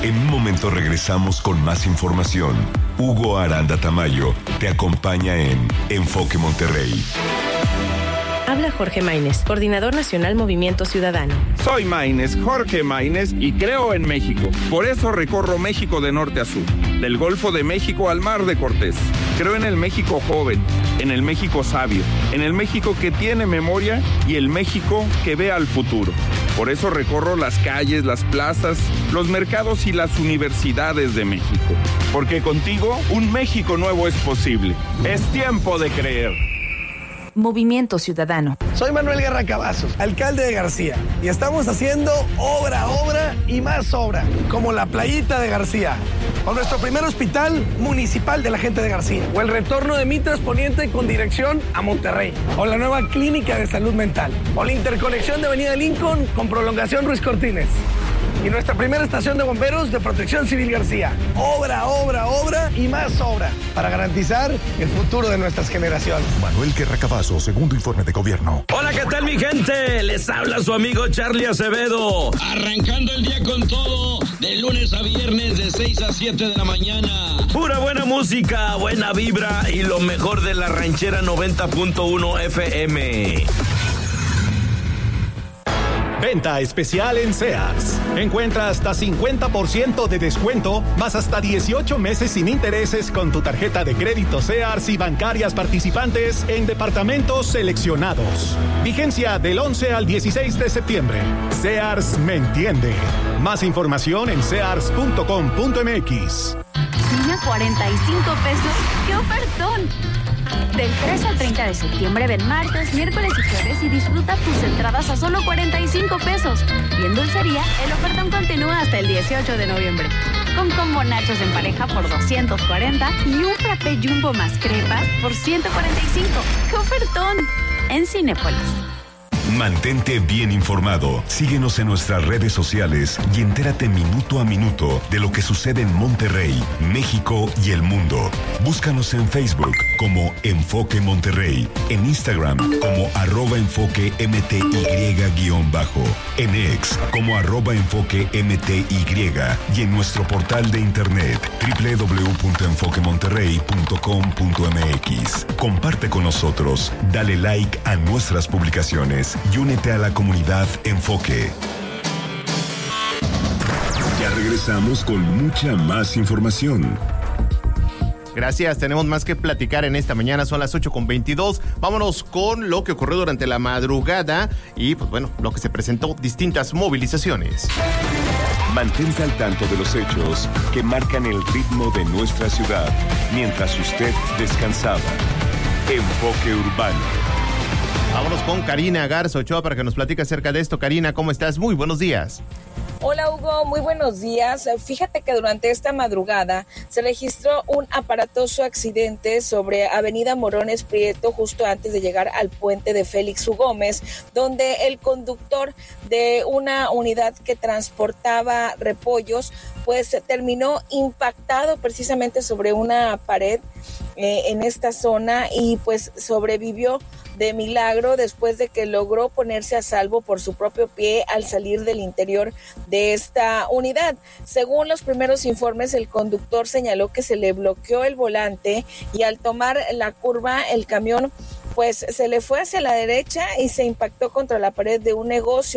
En un momento regresamos con más información. Hugo Aranda Tamayo te acompaña en Enfoque Monterrey. Habla Jorge Maínez, coordinador nacional Movimiento Ciudadano. Soy Maínez, Jorge Maínez, y creo en México. Por eso recorro México de norte a sur, del Golfo de México al Mar de Cortés. Creo en el México joven, en el México sabio, en el México que tiene memoria y el México que ve al futuro. Por eso recorro las calles, las plazas, los mercados y las universidades de México. Porque contigo, un México nuevo es posible. Es tiempo de creer. Movimiento Ciudadano. Soy Manuel Guerra Cavazos, alcalde de García, y estamos haciendo obra y más obra, como la playita de García, o nuestro primer hospital municipal de la gente de García, o el retorno de Mitras Poniente con dirección a Monterrey, o la nueva clínica de salud mental, o la interconexión de Avenida Lincoln con prolongación Ruiz Cortines, y nuestra primera estación de bomberos de Protección Civil García. Obra y más obra para garantizar el futuro de nuestras generaciones. Manuel Guerra Cavazos, segundo informe de gobierno. Hola, ¿qué tal, mi gente? Les habla su amigo Charlie Acevedo. Arrancando el día con todo, de lunes a viernes de 6 a 7 de la mañana. Pura buena música, buena vibra y lo mejor de la ranchera 90.1 FM. Venta especial en Sears. Encuentra hasta 50% de descuento, más hasta 18 meses sin intereses con tu tarjeta de crédito Sears y bancarias participantes en departamentos seleccionados. Vigencia del 11 al 16 de septiembre. Sears me entiende. Más información en sears.com.mx. ¿Cine a 45 pesos? ¡Qué ofertón! Del 3 al 30 de septiembre ven martes, miércoles y jueves y disfruta tus entradas a solo 45 pesos. Y en dulcería, el ofertón continúa hasta el 18 de noviembre. Con combo nachos en pareja por 240 y un frappé jumbo más crepas por 145. ¡Qué ofertón! En Cinépolis. Mantente bien informado. Síguenos en nuestras redes sociales y entérate minuto a minuto de lo que sucede en Monterrey, México y el mundo. Búscanos en Facebook como Enfoque Monterrey, en Instagram como @enfoquemty_, en X como @enfoquemty y en nuestro portal de internet www.enfoquemonterrey.com.mx. Comparte con nosotros, dale like a nuestras publicaciones y únete a la comunidad Enfoque. Ya regresamos con mucha más información. Gracias, tenemos más que platicar en esta mañana, son las 8:22. Vámonos con lo que ocurrió durante la madrugada y, pues bueno, lo que se presentó, distintas movilizaciones. Mantente al tanto de los hechos que marcan el ritmo de nuestra ciudad mientras usted descansaba. Enfoque Urbano. Vámonos con Karina Garza Ochoa para que nos platique acerca de esto. Karina, ¿cómo estás? Muy buenos días. Hola Hugo, muy buenos días. Fíjate que durante esta madrugada se registró un aparatoso accidente sobre Avenida Morones Prieto justo antes de llegar al puente de Félix U. Gómez, donde el conductor de una unidad que transportaba repollos pues terminó impactado precisamente sobre una pared en esta zona y pues sobrevivió de milagro después de que logró ponerse a salvo por su propio pie al salir del interior de esta unidad. Según los primeros informes, el conductor señaló que se le bloqueó el volante y al tomar la curva el camión pues se le fue hacia la derecha y se impactó contra la pared de un negocio.